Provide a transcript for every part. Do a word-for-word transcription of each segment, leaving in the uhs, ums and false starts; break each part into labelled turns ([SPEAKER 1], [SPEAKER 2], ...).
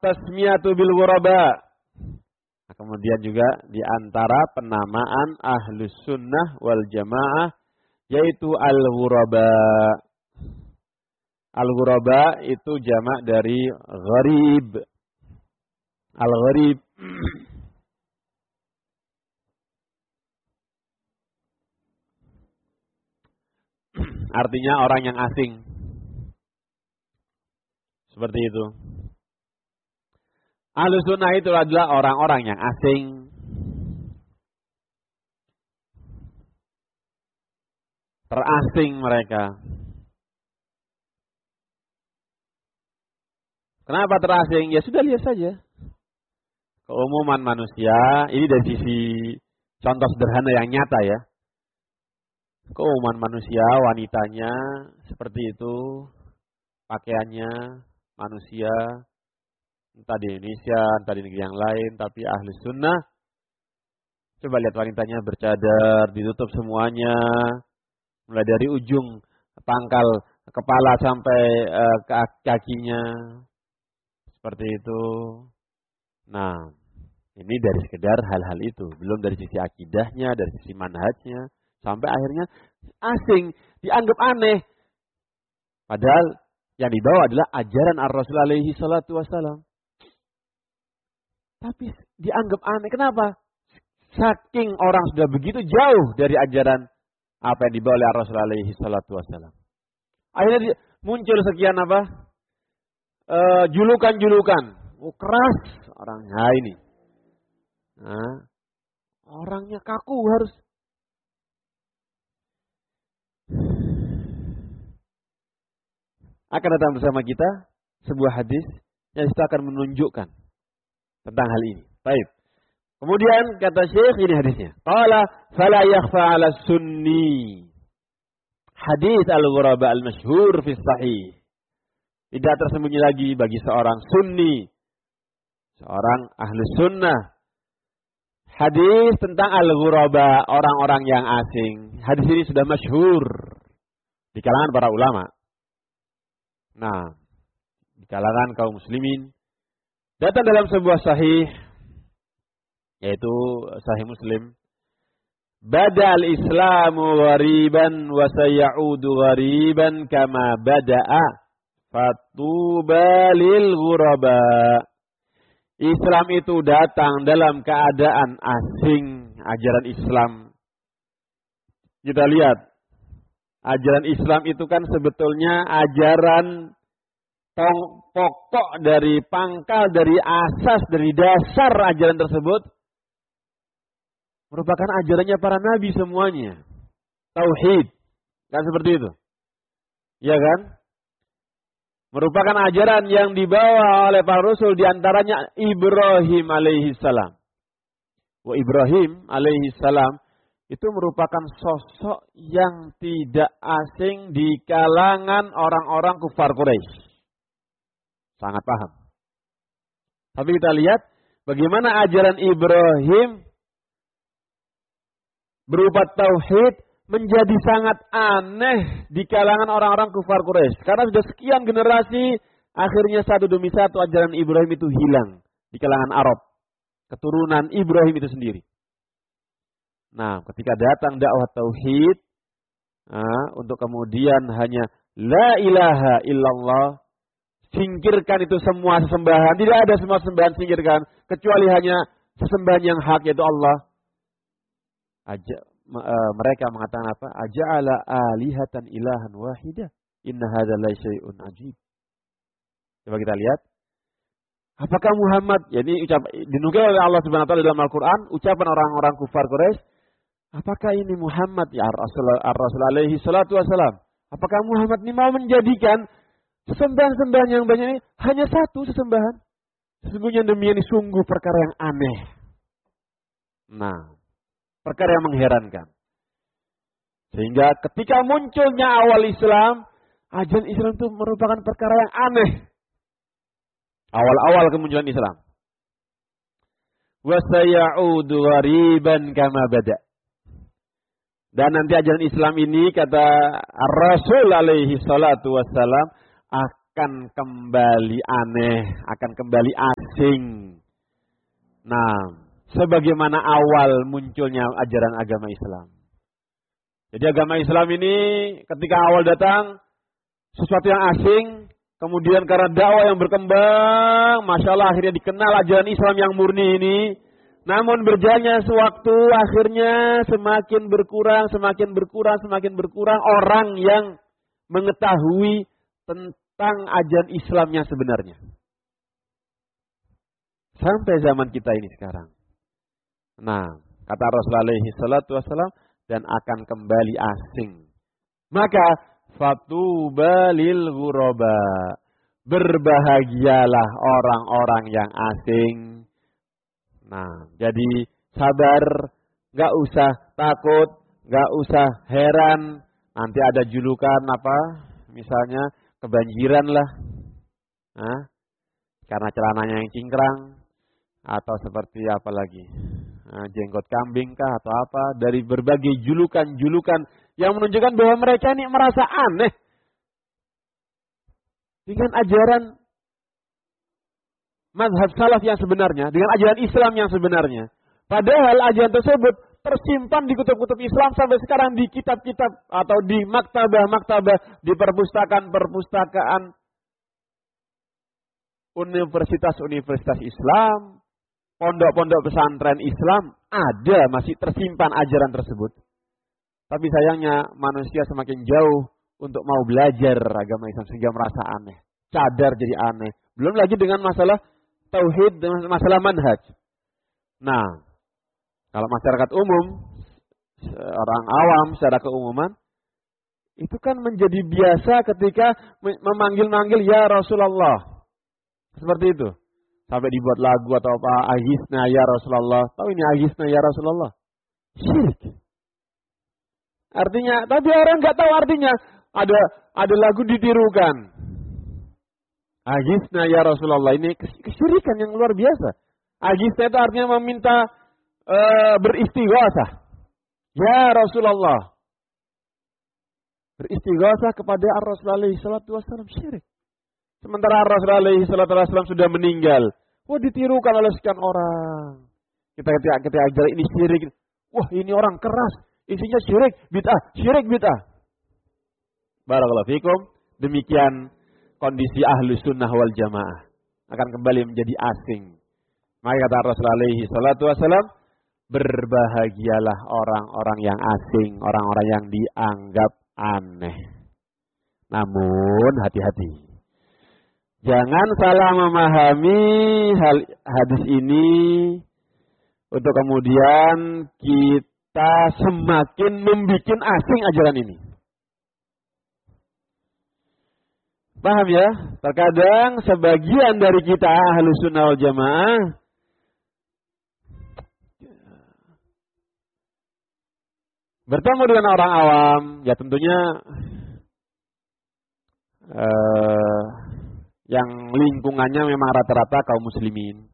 [SPEAKER 1] at-tasmiyatu bil ghuraba. Nah, kemudian juga di antara penamaan Ahlus Sunnah wal Jamaah yaitu al-ghuraba. Al-ghuraba itu jamak dari gharib. Al-gharib artinya orang yang asing. Seperti itu. Ahlus Sunnah itu adalah orang-orang yang asing. Terasing mereka. Kenapa terasing? Ya sudah lihat saja. Keumuman manusia, ini dari sisi contoh sederhana yang nyata ya. Keumuman manusia, wanitanya seperti itu. Pakaiannya, manusia, entah di Indonesia, entah di negeri yang lain, tapi Ahlus Sunnah. Coba lihat wanitanya bercadar, ditutup semuanya. Mulai dari ujung pangkal kepala sampai uh, ke kakinya. Seperti itu. Nah, ini dari sekedar hal-hal itu. Belum dari sisi akidahnya, dari sisi manhajnya. Sampai akhirnya asing, dianggap aneh. Padahal yang dibawa adalah ajaran Ar-Rasul alaihi salatu wassalam. Tapi dianggap aneh. Kenapa? Saking orang sudah begitu jauh dari ajaran apa yang dibawa oleh Ar-Rasul alaihi salatu wassalam. Akhirnya muncul sekian apa? Uh, julukan-julukan. Oh, keras orangnya ini. Nah, orangnya kaku harus. Akan datang bersama kita sebuah hadis yang itu akan menunjukkan tentang hal ini. Baik. Kemudian kata Syekh ini hadisnya. Qala fala yakhfa 'ala sunni. Hadis al-ghuraba al-masyhur fi sahih. Tidak tersembunyi lagi bagi seorang sunni, seorang ahli sunnah. Hadis tentang al-ghuraba, orang-orang yang asing. Hadis ini sudah masyhur di kalangan para ulama. Nah, di kalangan kaum muslimin. Datang dalam sebuah sahih, yaitu sahih Muslim. Bada al-islamu ghariban wa sayaudu ghariban kama bada'a. Fatuba lil ghuraba. Islam itu datang dalam keadaan asing, ajaran Islam. Kita lihat, ajaran Islam itu kan sebetulnya ajaran pokok dari pangkal, dari asas, dari dasar ajaran tersebut merupakan ajarannya para nabi semuanya. Tauhid. Kan seperti itu. Ya kan? Merupakan ajaran yang dibawa oleh para rasul, diantaranya Ibrahim alaihi salam. Wa Ibrahim alaihi salam itu merupakan sosok yang tidak asing di kalangan orang-orang kufar Quraisy. Sangat paham. Tapi kita lihat bagaimana ajaran Ibrahim berupa tauhid menjadi sangat aneh di kalangan orang-orang kufar Quraisy. Karena sudah sekian generasi, akhirnya satu demi satu ajaran Ibrahim itu hilang di kalangan Arab. Keturunan Ibrahim itu sendiri. Nah, ketika datang dakwah tauhid, nah, untuk kemudian hanya la ilaha illallah, singkirkan itu semua sesembahan. Tidak ada semua sembahan singkirkan, kecuali hanya sesembahan yang hak, yaitu Allah. Aja. Mereka mengatakan apa? Aja'ala alihatan ilahan wahidah. Inna hadza la syai'un ajib. Coba kita lihat. Apakah Muhammad, ya ini ucap dinukil oleh Allah Subhanahu wa taala dalam Al-Qur'an, ucapan orang-orang kufar Quraisy, apakah ini Muhammad ya Rasul Ar-Rasul alaihi salatu wasalam? Apakah Muhammad ini mau menjadikan sesembahan-sembahan yang banyak ini hanya satu sesembahan? Sesungguhnya demikian ini sungguh perkara yang aneh. Nah, perkara yang mengherankan. Sehingga ketika munculnya awal Islam, ajaran Islam itu merupakan perkara yang aneh. Awal-awal kemunculan Islam. Wa sayaudu ghariban kama bada. Dan nanti ajaran Islam ini kata Ar-Rasul alaihi salatu wassalam akan kembali aneh, akan kembali asing. Nah, sebagaimana awal munculnya ajaran agama Islam. Jadi agama Islam ini ketika awal datang, sesuatu yang asing, kemudian karena dakwah yang berkembang, Masya Allah akhirnya dikenal ajaran Islam yang murni ini. Namun berjalannya sewaktu akhirnya semakin berkurang, semakin berkurang, semakin berkurang orang yang mengetahui tentang ajaran Islam yang sebenarnya. Sampai zaman kita ini sekarang. Nah, kata Rasulullah alaihi salatu wassalam, dan akan kembali asing. Maka fatuba lil ghuraba. Berbahagialah orang-orang yang asing. Nah, jadi sabar, gak usah takut, gak usah heran. Nanti ada julukan apa? Misalnya kebanjiran lah. Nah, karena celananya yang cingkrang. Atau seperti apa lagi? Nah, jenggot kambing kah atau apa? Dari berbagai julukan-julukan yang menunjukkan bahwa mereka ini merasa aneh dengan ajaran mazhab salaf yang sebenarnya, dengan ajaran Islam yang sebenarnya. Padahal ajaran tersebut tersimpan di kutub-kutub Islam sampai sekarang di kitab-kitab atau di maktabah-maktabah, di perpustakaan-perpustakaan universitas-universitas Islam, pondok-pondok pesantren Islam, ada masih tersimpan ajaran tersebut. Tapi sayangnya manusia semakin jauh untuk mau belajar agama Islam sehingga merasa aneh. Cadar jadi aneh. Belum lagi dengan masalah tauhid, dengan masalah manhaj. Nah, kalau masyarakat umum, orang awam secara keumuman, itu kan menjadi biasa ketika memanggil-manggil ya Rasulullah. Seperti itu. Sampai dibuat lagu atau apa, agisna ya Rasulullah. Tahu ini agisna ya Rasulullah? Syirik. Artinya, tapi orang nggak tahu artinya. Ada ada lagu ditirukan. Agisna ya Rasulullah. Ini kesyirikan yang luar biasa. Agisna itu artinya meminta e, beristighosah. Ya Rasulullah. Beristighosah kepada Ar-Rasul alaihi salatu wassalam, syirik. Sementara Rasulullah alaihi salatu wassalam sudah meninggal. Wah, ditirukan oleh sekian orang. Kita ketika kita ajar ini syirik. Wah, ini orang keras. Isinya syirik, bid'ah, syirik bid'ah. Barakallahu fikum. Demikian kondisi ahlu sunnah wal jamaah. Akan kembali menjadi asing. Maka kata Rasulullah alaihi salatu wassalam, berbahagialah orang-orang yang asing, orang-orang yang dianggap aneh. Namun hati-hati. Jangan salah memahami hal hadis ini untuk kemudian kita semakin membuat asing ajaran ini. Paham ya? Terkadang sebagian dari kita Ahlus Sunnah wal Jamaah bertemu dengan orang awam, ya tentunya uh, yang lingkungannya memang rata-rata kaum muslimin.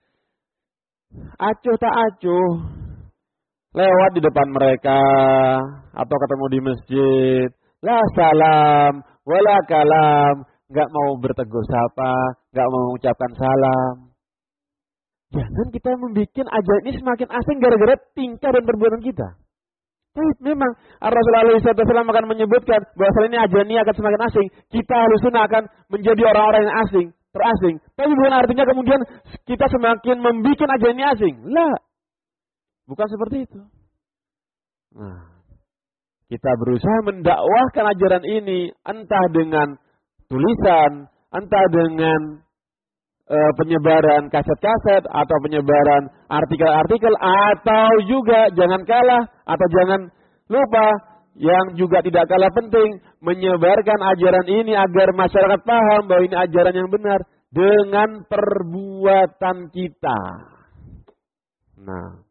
[SPEAKER 1] Acuh tak acuh, lewat di depan mereka atau ketemu di masjid, la salam, wala kalam, nggak mau bertegur sapa, nggak mau mengucapkan salam. Jangan kita membuat ajaran ini semakin asing gara-gara tingkah dan perbuatan kita. Tapi memang Rasulullah shallallahu alaihi wasallam akan menyebutkan bahwa ini ajaran ini akan semakin asing. Kita Ahlus Sunnah akan menjadi orang-orang yang asing, terasing. Tapi bukan artinya kemudian kita semakin membuat ajaran ini asing. Lah, bukan seperti itu. Nah, kita berusaha mendakwahkan ajaran ini entah dengan tulisan, entah dengan e, penyebaran kaset-kaset atau penyebaran artikel-artikel, atau juga jangan kalah atau jangan lupa yang juga tidak kalah penting, menyebarkan ajaran ini agar masyarakat paham bahwa ini ajaran yang benar dengan perbuatan kita. Nah,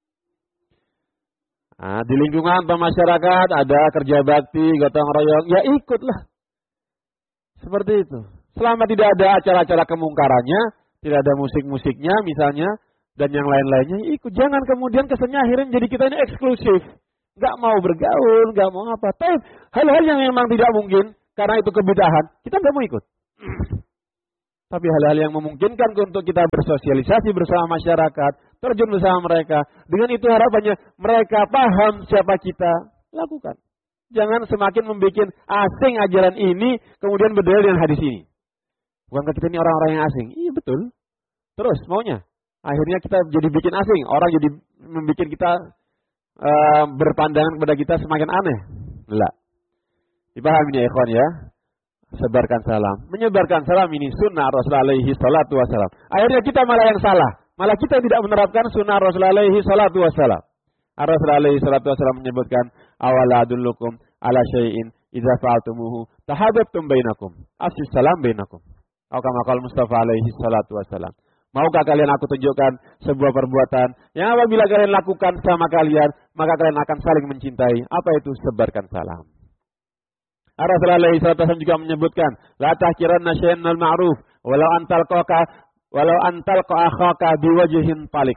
[SPEAKER 1] Nah, di lingkungan masyarakat ada kerja bakti, gotong royong, ya ikutlah. Seperti itu. Selama tidak ada acara-acara kemungkarannya, tidak ada musik-musiknya misalnya, dan yang lain-lainnya, ya ikut. Jangan kemudian kesannya akhirnya jadi kita ini eksklusif. Gak mau bergaul, gak mau apa. Tapi hal-hal yang memang tidak mungkin, karena itu kebidahan, kita gak mau ikut. Tapi hal-hal yang memungkinkan untuk kita bersosialisasi bersama masyarakat, terjun bersama mereka. Dengan itu harapannya mereka paham siapa kita, lakukan. Jangan semakin membuat asing ajaran ini, kemudian berdalil dengan hadis ini. Bukankah kita ini orang-orang yang asing? Iya betul. Terus maunya. Akhirnya kita jadi bikin asing. Orang jadi membuat kita uh, berpandangan kepada kita semakin aneh. Enggak. Dipahami ya ikhwan ya. Sebarkan salam. Menyebarkan salam ini sunnah Rasulullah alaihi salatu wassalam. Akhirnya kita malah yang salah. Malah kita tidak menerapkan sunnah Rasulullah alaihi salatu wassalam. Rasulullah alaihi salatu wassalam menyebutkan, awala adullukum ala syai'in idza fa'altumuhu tahabbtum bainakum. Afshis salam bainakum. Atau kama qala Mustafa alaihi salatu wassalam. Maukah kalian aku tunjukkan sebuah perbuatan yang apabila kalian lakukan sama kalian, maka kalian akan saling mencintai. Apa itu? Sebarkan salam. Rasulullah alaihi salatu wasallam juga menyebutkan, la tahkiranna syai'an al-ma'ruf walau antal qaka walau antal akhaka biwajhin talik.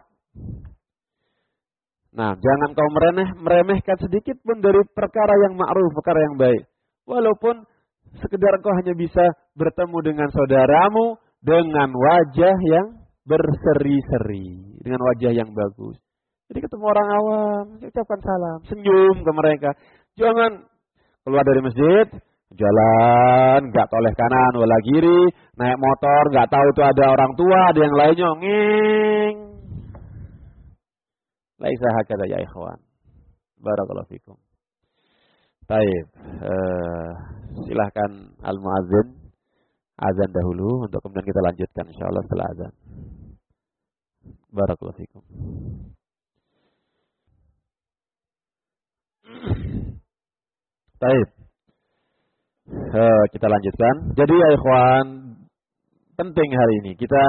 [SPEAKER 1] Nah, jangan kau meremeh, meremehkan sedikit pun dari perkara yang ma'ruf, perkara yang baik. Walaupun sekedar kau hanya bisa bertemu dengan saudaramu dengan wajah yang berseri-seri, dengan wajah yang bagus. Jadi ketemu orang awam, ucapkan salam, senyum ke mereka. Jangan keluar dari masjid, jalan, nggak toleh kanan, wala kiri, naik motor, nggak tahu itu ada orang tua, ada yang lainnya, nging. Laisa hakada ya ikhwan. Barakallahu fikum. Baik, uh, silahkan al-muadzin azan dahulu untuk kemudian kita lanjutkan insyaallah setelah azan. Barakallahu fikum. Baik. Uh, kita lanjutkan. Jadi ya ikhwan, penting hari ini kita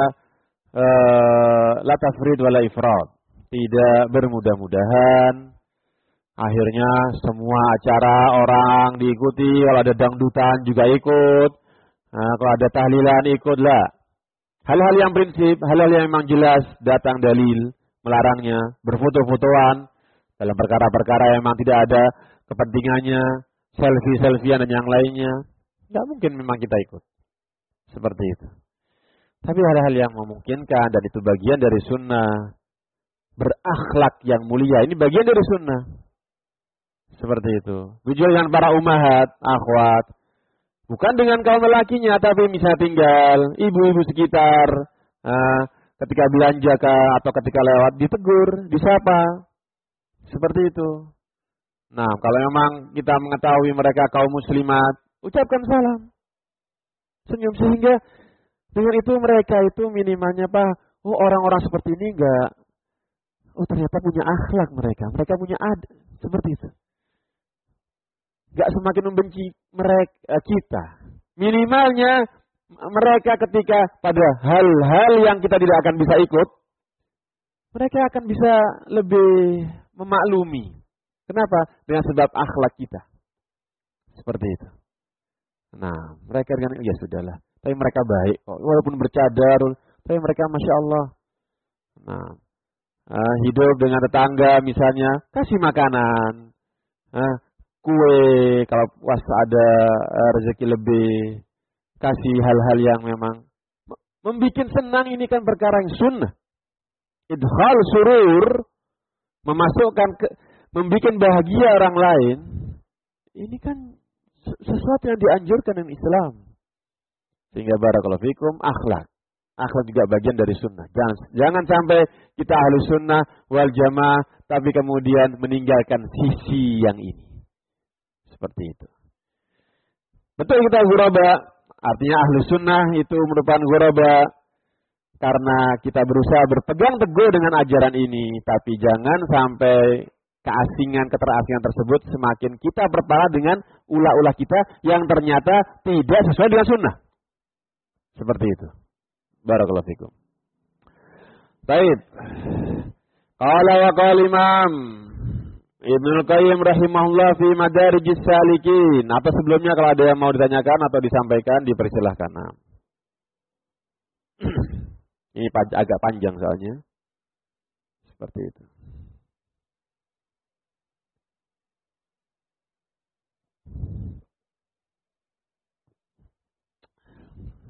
[SPEAKER 1] uh, la tafrid wala ifrad. Tidak bermudah-mudahan. Akhirnya semua acara orang diikuti. Kalau ada dangdutan juga ikut. Nah, kalau ada tahlilan ikutlah. Hal-hal yang prinsip, hal-hal yang memang jelas datang dalil melarangnya. Berfoto-fotoan dalam perkara-perkara yang memang tidak ada kepentingannya. Selfie-selfiean dan yang lainnya. Tidak mungkin memang kita ikut. Seperti itu. Tapi hal-hal yang memungkinkan dan itu bagian dari sunnah. Berakhlak yang mulia. Ini bagian dari sunnah. Seperti itu. Tujuan dengan para umahat, akhwat. Bukan dengan kaum lelakinya, tapi misalnya tinggal ibu-ibu sekitar. Uh, ketika belanja kah, atau ketika lewat ditegur, disapa. Seperti itu. Nah, kalau memang kita mengetahui mereka kaum muslimat, ucapkan salam. Senyum sehingga dengan itu mereka itu minimalnya Pak, oh orang-orang seperti ini enggak, oh ternyata punya akhlak mereka, mereka punya ad, seperti itu. Enggak semakin membenci mereka kita. Minimalnya mereka ketika pada hal-hal yang kita tidak akan bisa ikut, mereka akan bisa lebih memaklumi. Kenapa? Dengan sebab akhlak kita. Seperti itu. Nah, mereka dengan ya sudahlah. Tapi mereka baik kok. Walaupun bercadar, tapi mereka Masya Allah. Nah, uh, hidup dengan tetangga misalnya, kasih makanan. Uh, kue, kalau puasa ada uh, rezeki lebih. Kasih hal-hal yang memang membuat senang, ini kan perkara yang sunnah. Idhal surur, memasukkan ke membuat bahagia orang lain, ini kan sesuatu yang dianjurkan dalam Islam. Sehingga barakallahu fikum, akhlak. Akhlak juga bagian dari sunnah. Jangan, jangan sampai kita ahlus sunnah wal jamaah, tapi kemudian meninggalkan sisi yang ini. Seperti itu. Betul kita ghuraba, artinya ahlus sunnah itu merupakan ghuraba, karena kita berusaha berpegang teguh dengan ajaran ini. Tapi jangan sampai keasingan, keterasingan tersebut semakin kita berparah dengan ulah-ulah kita yang ternyata tidak sesuai dengan sunnah. Seperti itu. Barakallahu fikum. Baik. Qala wa qala Imam Ibnu Qayyim rahimahullah fi Madarijis Salikin. Atau sebelumnya kalau ada yang mau ditanyakan atau disampaikan, dipersilahkan. Nah. Ini agak panjang soalnya. Seperti itu.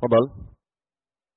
[SPEAKER 1] Fadal.